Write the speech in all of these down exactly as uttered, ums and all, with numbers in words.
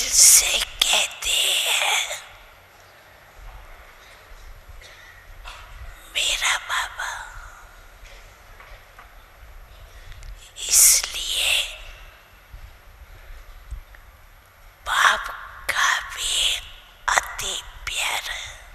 दिल से कहते हैं मेरा बाबा। इसलिए बाप का भी अति प्यार।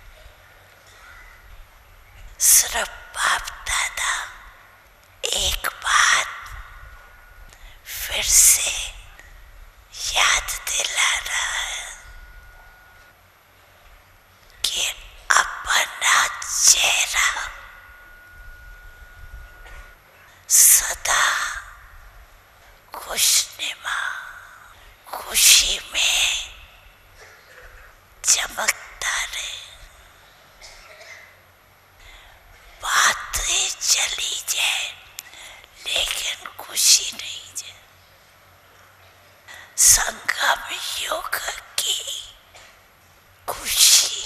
सिर्फ बाप दादा एक बात फिर से याद दिला रहा है कि अपना चेहरा सदा खुशनुमा खुशी में चमकता रहे। बातें चली जाए लेकिन खुशी नहीं जाए। संगम योग की खुशी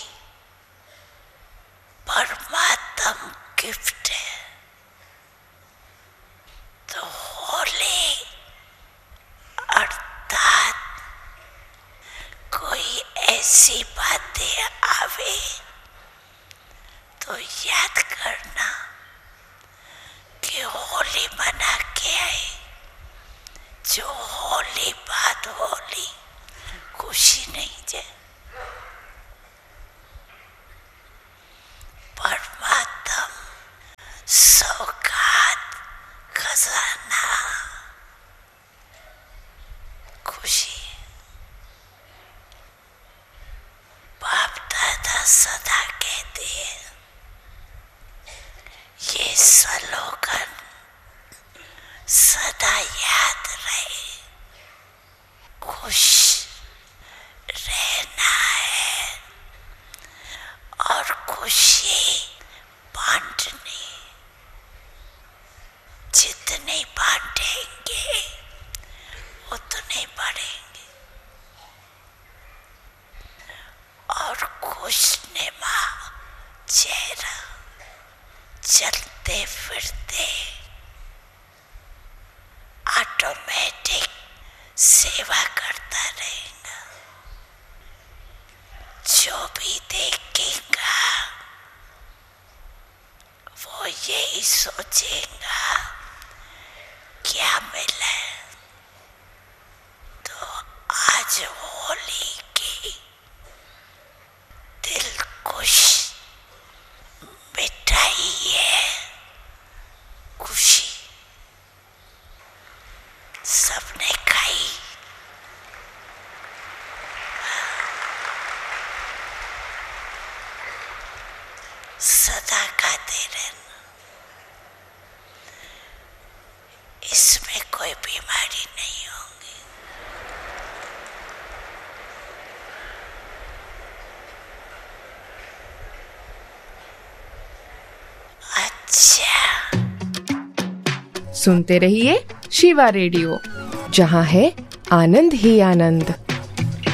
परमात्म गिफ्ट है। तो होली अर्थात कोई ऐसी बातें आवे तो याद करना कि होली मना के आए। जो होली बात होली खुशी नहीं जाए। परमात्म सौगात खजाना खुशी। बाप दादा सदा कहते हैं ये स्लोगन सदा याद रहे। खुश रहना है और खुशी बांटनी। जितने बांटेंगे उतने बढ़ेंगे। और खुशनुमा चेहरा चलते फिरते ऑटोमेटिक सेवा करता रहेगा। जो भी देखेगा वो यही सोचेगा क्या मिला। तो आज होली की दिल खुश मिठाई है खुशी। सबने खाई। सदा खाते रहना। इसमें कोई बीमारी नहीं होगी। अच्छा, सुनते रहिए शिवा रेडियो, जहां है आनंद ही आनंद।